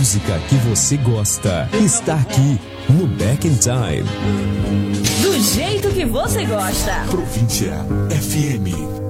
música que você gosta está aqui no Back in Time. Do jeito que você gosta. Província FM.